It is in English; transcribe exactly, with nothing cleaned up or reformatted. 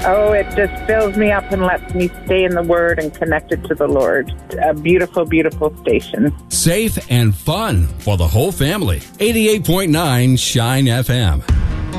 Oh, it just fills me up and lets me stay in the Word and connected to the Lord. A beautiful, beautiful station. Safe and fun for the whole family. eighty-eight point nine Shine F M.